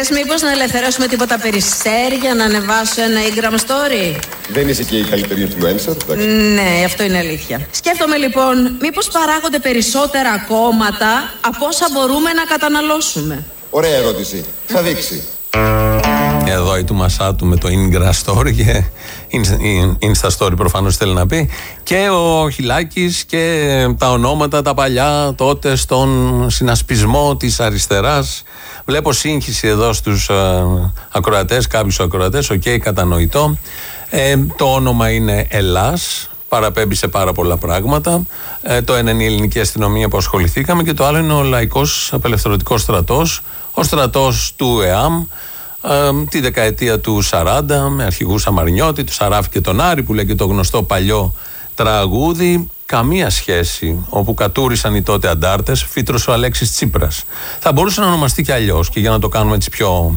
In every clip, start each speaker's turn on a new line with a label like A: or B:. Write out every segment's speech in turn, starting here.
A: Λες μήπως να ελευθερώσουμε τίποτα περιστέρια, να ανεβάσω ένα Instagram story?
B: Δεν είσαι και η καλύτερη influencer, εντάξει.
A: Ναι, αυτό είναι αλήθεια. Σκέφτομαι λοιπόν, μήπως παράγονται περισσότερα κόμματα από όσα μπορούμε να καταναλώσουμε?
B: Ωραία ερώτηση. Θα δείξει.
C: Εδώ η του Μασάτου με το Ingra Story και Insta Story προφανώς θέλει να πει, και ο Χιλάκης και τα ονόματα τα παλιά τότε στον συνασπισμό της αριστεράς. Βλέπω σύγχυση εδώ στους ακροατές, κάποιους ακροατές, κατανοητό. Το όνομα είναι Ελλάς, παραπέμπει σε πάρα πολλά πράγματα. Το ένα είναι η ελληνική αστυνομία που ασχοληθήκαμε και το άλλο είναι ο Λαϊκός Απελευθερωτικός Στρατός, ο στρατός του ΕΑΜ, τη δεκαετία του 40 με αρχηγούς Αμαρνιώτη, του Σαράφη και τον Άρη που λέει και το γνωστό παλιό τραγούδι. Καμία σχέση, όπου κατούρισαν οι τότε αντάρτες, φύτρωσε ο Αλέξης Τσίπρας. Θα μπορούσε να ονομαστεί και αλλιώς, και για να το κάνουμε έτσι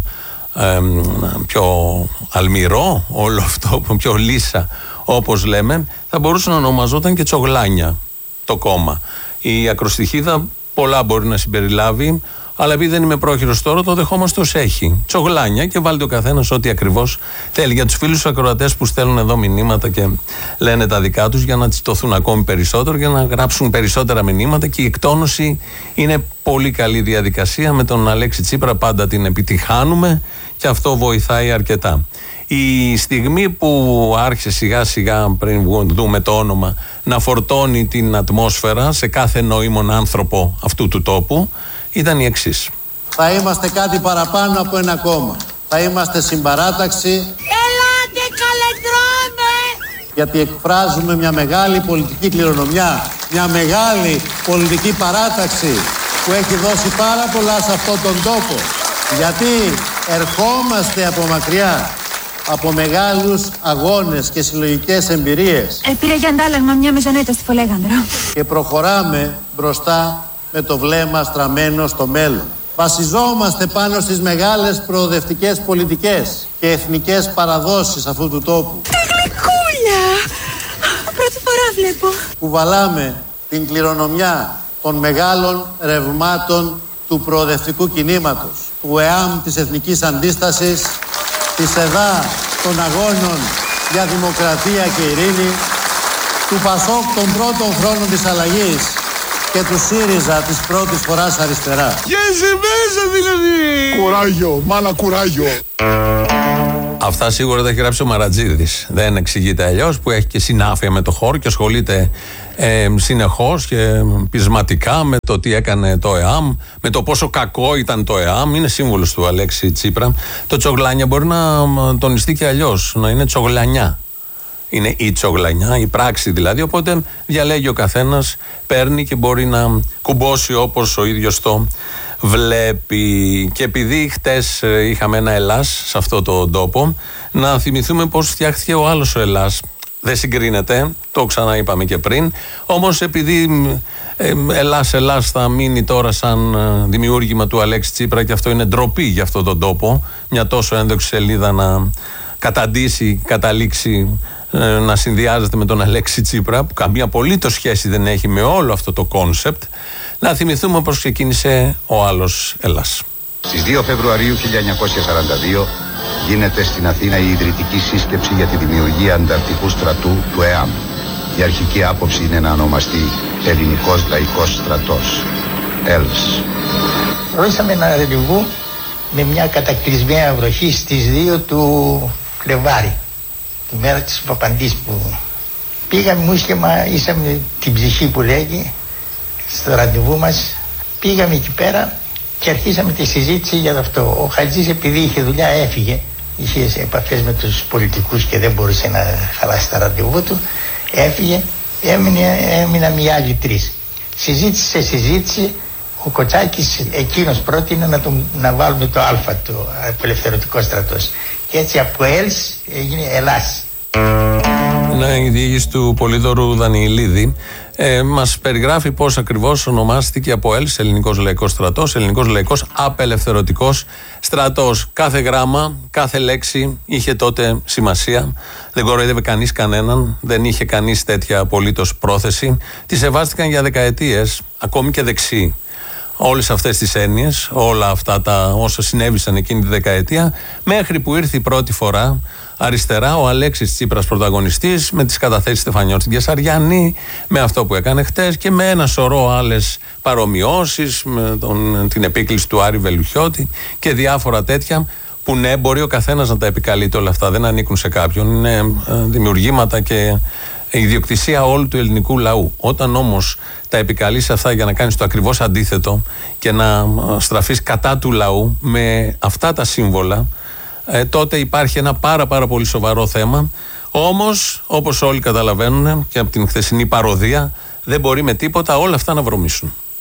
C: πιο αλμυρό όλο αυτό, πιο λύσα όπως λέμε, θα μπορούσε να ονομαζόταν και Τσογλάνια το κόμμα. Η ακροστιχίδα πολλά μπορεί να συμπεριλάβει, αλλά επειδή δεν είμαι πρόχειρος τώρα, το δεχόμαστε ως έχει. Τσογλάνια, και βάλτε ο καθένας ό,τι ακριβώς θέλει. Για τους φίλους ακροατές που στέλνουν εδώ μηνύματα και λένε τα δικά τους, για να τσιτωθούν ακόμη περισσότερο, για να γράψουν περισσότερα μηνύματα, και η εκτόνωση είναι πολύ καλή διαδικασία. Με τον Αλέξη Τσίπρα πάντα την επιτυχάνουμε και αυτό βοηθάει αρκετά. Η στιγμή που άρχισε σιγά σιγά, πριν δούμε το όνομα, να φορτώνει την ατμόσφαιρα σε κάθε νοήμον άνθρωπο αυτού του τόπου, ήταν η εξής.
D: Θα είμαστε κάτι παραπάνω από ένα κόμμα. Θα είμαστε συμπαράταξη.
E: Ελάτε καλετράμε!
D: Γιατί εκφράζουμε μια μεγάλη πολιτική κληρονομιά, μια μεγάλη πολιτική παράταξη που έχει δώσει πάρα πολλά σε αυτόν τον τόπο. Γιατί ερχόμαστε από μακριά, από μεγάλους αγώνες και συλλογικές εμπειρίες.
E: Πήρα για αντάλλαγμα μια μεζονέτα στη Φολέγανδρο.
D: Και προχωράμε μπροστά με το βλέμμα στραμμένο στο μέλλον. Βασιζόμαστε πάνω στις μεγάλες προοδευτικές πολιτικές και εθνικές παραδόσεις αυτού του τόπου.
E: Γλυκούλια! Πρώτη φορά βλέπω.
D: Κουβαλάμε την κληρονομιά των μεγάλων ρευμάτων του προοδευτικού κινήματος, του ΕΑΜ της Εθνικής Αντίστασης, της ΕΔΑ των αγώνων για δημοκρατία και ειρήνη, του ΠΑΣΟΚ των πρώτων χρόνων της αλλαγής και του ΣΥΡΙΖΑ της πρώτης φοράς αριστερά.
F: Και σε μέσα δηλαδή! Κουράγιο, μάνα κουράγιο.
C: Αυτά σίγουρα τα έχει γράψει ο Μαρατζίδης. Δεν εξηγείται αλλιώς, που έχει και συνάφεια με το χώρο και ασχολείται συνεχώς και πεισματικά με το τι έκανε το ΕΑΜ, με το πόσο κακό ήταν το ΕΑΜ. Είναι σύμβολος του Αλέξη Τσίπρα. Το Τσογλάνια μπορεί να τονιστεί και αλλιώς, να είναι Τσογλανιά. Είναι η Τσογλανιά, η πράξη δηλαδή. Οπότε διαλέγει ο καθένας, παίρνει και μπορεί να κουμπώσει όπως ο ίδιος το βλέπει. Και επειδή χτες είχαμε ένα Ελλάς σε αυτό το τόπο, να θυμηθούμε πώς φτιάχτηκε ο άλλος ο Ελλάς. Δεν συγκρίνεται, το ξαναείπαμε και πριν. Όμως επειδή Ελλάς θα μείνει τώρα σαν δημιούργημα του Αλέξη Τσίπρα, και αυτό είναι ντροπή για αυτόν τον τόπο, μια τόσο ένδοξη σελίδα να καταντήσει, καταλήξει να συνδυάζεται με τον Αλέξη Τσίπρα, που καμία απολύτως σχέση δεν έχει με όλο αυτό το κόνσεπτ. Να θυμηθούμε πώς ξεκίνησε ο άλλος Ελλάς.
G: Στις 2 Φεβρουαρίου 1942 γίνεται στην Αθήνα η ιδρυτική σύσκεψη για τη δημιουργία ανταρτικού στρατού του ΕΑΜ. Η αρχική άποψη είναι να ονομαστεί Ελληνικός Λαϊκός Στρατός, ΕΛΣ.
H: Δώσαμε ένα ραντεβού με μια κατακλυσμία βροχή στις 2 του Φλεβάρι, τη μέρα της Παπαντής, που πήγαμε μουσχεμα, ήσαμε την ψυχή που λέγει, στο ραντεβού μας. Πήγαμε εκεί πέρα και αρχίσαμε τη συζήτηση για αυτό. Ο Χατζής, επειδή είχε δουλειά, έφυγε. Είχε επαφές με τους πολιτικούς και δεν μπορούσε να χαλάσει τα ραντεβού του. Έφυγε, έμειναν οι άλλοι 3. Συζήτηση σε συζήτηση, ο Κοτσάκης εκείνος πρότεινε να βάλουμε το Α, το Απελευθερωτικό Στρατός. Και έτσι από ΕΛΣ έγινε Ελλάς.
C: Ναι, η διοίκηση του Πολύδωρου Δανιηλίδη μας περιγράφει πώς ακριβώς ονομάστηκε από ΕΛΣ, Ελληνικός Λαϊκός Στρατός, Ελληνικός Λαϊκός Απελευθερωτικός Στρατός. Κάθε γράμμα, κάθε λέξη είχε τότε σημασία. Δεν κοροϊδεύε κανείς κανέναν, δεν είχε κανείς τέτοια απολύτως πρόθεση. Τη σεβάστηκαν για δεκαετίες, ακόμη και δεξιοί. όλες αυτές τις έννοιες, όλα αυτά τα όσα συνέβησαν εκείνη τη δεκαετία, μέχρι που ήρθε η πρώτη φορά αριστερά ο Αλέξης Τσίπρας πρωταγωνιστής, με τις καταθέσεις Στεφανιώτη Κεσαριανή, με αυτό που έκανε χτες και με ένα σωρό άλλες παρομοιώσεις, με την επίκληση του Άρη Βελουχιώτη και διάφορα τέτοια που ναι, μπορεί ο καθένας να τα επικαλείται όλα αυτά, δεν ανήκουν σε κάποιον, είναι δημιουργήματα και ιδιοκτησία όλου του ελληνικού λαού. Όταν όμως τα επικαλείς αυτά για να κάνεις το ακριβώς αντίθετο και να στραφείς κατά του λαού με αυτά τα σύμβολα, τότε υπάρχει ένα πάρα πολύ σοβαρό θέμα. Όμως, όπως όλοι καταλαβαίνουν και από την χθεσινή παροδία, δεν μπορεί με τίποτα όλα αυτά να βρωμίσουν.